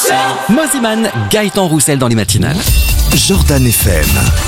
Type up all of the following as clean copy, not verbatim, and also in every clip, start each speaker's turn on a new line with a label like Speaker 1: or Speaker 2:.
Speaker 1: Moziman, Gaëtan Roussel dans les matinales.
Speaker 2: Jordan FM.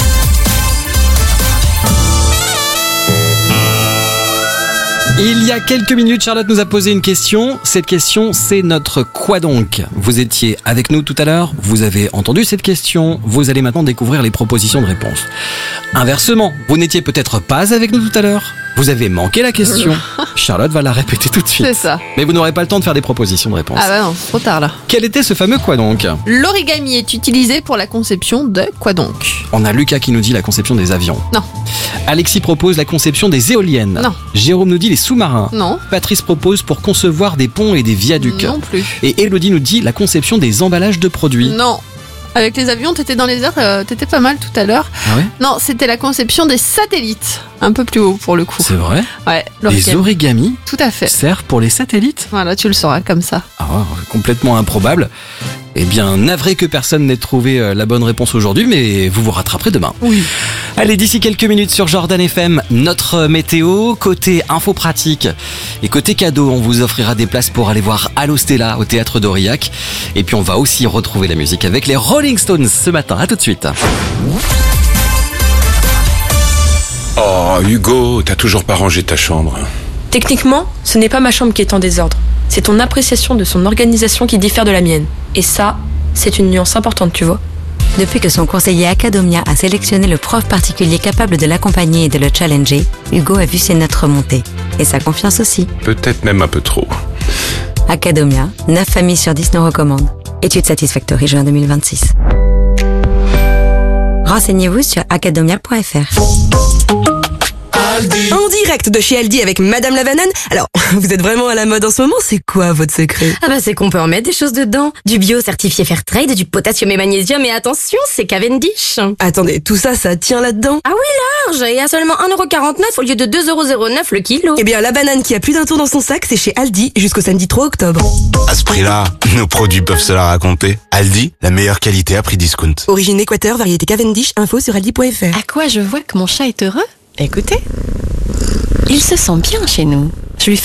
Speaker 1: Il y a quelques minutes, Charlotte nous a posé une question. Cette question, c'est notre quoi donc ? Vous étiez avec nous tout à l'heure, vous avez entendu cette question, vous allez maintenant découvrir les propositions de réponse. Inversement, vous n'étiez peut-être pas avec nous tout à l'heure, vous avez manqué la question. Charlotte va la répéter tout de suite.
Speaker 3: C'est ça.
Speaker 1: Mais vous n'aurez pas le temps de faire des propositions de réponse.
Speaker 3: Ah bah non, c'est trop tard là.
Speaker 1: Quel était ce fameux quoi donc ?
Speaker 3: L'origami est utilisé pour la conception de quoi donc ?
Speaker 1: On a Lucas qui nous dit la conception des avions.
Speaker 3: Non.
Speaker 1: Alexis propose la conception des éoliennes.
Speaker 3: Non.
Speaker 1: Jérôme nous dit les sous-marins.
Speaker 3: Non.
Speaker 1: Patrice propose pour concevoir des ponts et des viaducs.
Speaker 3: Non plus.
Speaker 1: Et Elodie nous dit la conception des emballages de produits.
Speaker 3: Non. Avec les avions, t'étais dans les airs, t'étais pas mal tout à l'heure.
Speaker 1: Ah ouais ?
Speaker 3: Non, c'était la conception des satellites. Un peu plus haut pour le coup.
Speaker 1: C'est vrai ?
Speaker 3: Ouais,
Speaker 1: Les
Speaker 3: l'origami.
Speaker 1: origamis
Speaker 3: Tout à fait.
Speaker 1: servent pour les satellites ?
Speaker 3: Voilà, tu le sauras comme ça.
Speaker 1: Ah, complètement improbable. Eh bien, navré que personne n'ait trouvé la bonne réponse aujourd'hui, mais vous vous rattraperez demain.
Speaker 3: Oui.
Speaker 1: Allez, d'ici quelques minutes sur Jordan FM, notre météo, côté info pratique et côté cadeau, on vous offrira des places pour aller voir Allo Stella au Théâtre d'Aurillac. Et puis on va aussi retrouver la musique avec les Rolling Stones ce matin. À tout de suite.
Speaker 4: Oh, Hugo, t'as toujours pas rangé ta chambre.
Speaker 5: Techniquement, ce n'est pas ma chambre qui est en désordre. C'est ton appréciation de son organisation qui diffère de la mienne. Et ça, c'est une nuance importante, tu vois.
Speaker 6: Depuis que son conseiller Academia a sélectionné le prof particulier capable de l'accompagner et de le challenger, Hugo a vu ses notes remonter. Et sa confiance aussi.
Speaker 4: Peut-être même un peu trop.
Speaker 6: Academia, 9 familles sur 10 nous recommandent. Étude Satisfactory juin 2026. Renseignez-vous sur academia.fr.
Speaker 7: En direct de chez Aldi avec Madame la Banane. Alors, vous êtes vraiment à la mode en ce moment, c'est quoi votre secret ?
Speaker 8: Ah bah c'est qu'on peut en mettre des choses dedans. Du bio certifié Fairtrade, du potassium et magnésium, et attention, c'est Cavendish.
Speaker 7: Attendez, tout ça, ça tient là-dedans ?
Speaker 8: Ah oui, large, et à seulement 1,49€ au lieu de 2,09€ le kilo.
Speaker 7: Eh bien, la banane qui a plus d'un tour dans son sac, c'est chez Aldi jusqu'au samedi 3 octobre.
Speaker 9: À ce prix-là, nos produits peuvent se la raconter. Aldi, la meilleure qualité à prix discount.
Speaker 7: Origine Équateur, variété Cavendish, info sur aldi.fr.
Speaker 10: À quoi je vois que mon chat est heureux ? Écoutez, il se sent bien chez nous. Je lui fais